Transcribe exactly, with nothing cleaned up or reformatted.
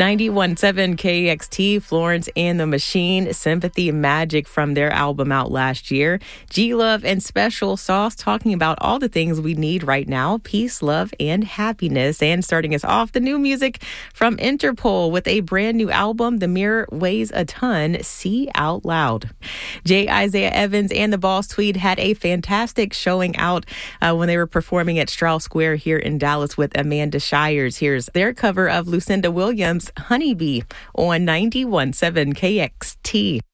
ninety-one point seven K X T, Florence and the Machine, Sympathy Magic from their album out last year. G-Love and Special Sauce talking about all the things we need right now, peace, love, and happiness. And starting us off, the new music from Interpol with a brand new album, The Mirror Weighs a Ton, See Out Loud. J. Isaiah Evans and the Boss Tweed had a fantastic showing out uh, when they were performing at Strauss Square here in Dallas with Amanda Shires. Here's their cover of Lucinda Williams' Honeybee on ninety-one point seven K X T.